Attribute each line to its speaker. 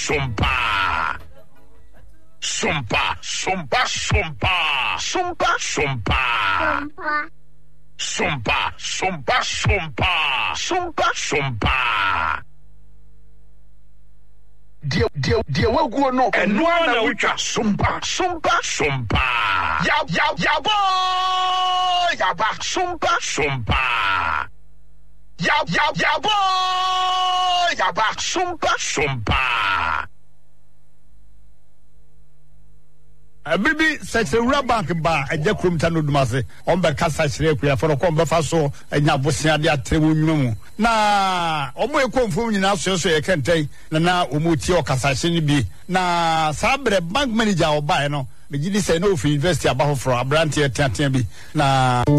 Speaker 1: Sumpa. Sumpa, sumpa, sumpa. Sumpa, sumpa. Sumpa, sumpa, sumpa. Sumpa, sumpa. Dear, well, go no, and one which are sumpa, sumpa, sumpa. Yaba, sumpa, sumpa. Yaba, sumpa, sumpa.
Speaker 2: Bibi such a bank bar a jacrum tanu dumase on the Casa Shrekia for a comba faso and Yabosia de Atremunum. Na Omo confirm in our so you can take na Umutio Casasini be na Sabre bank manager or buy no. Begin to say no for investor about for a brand here, na.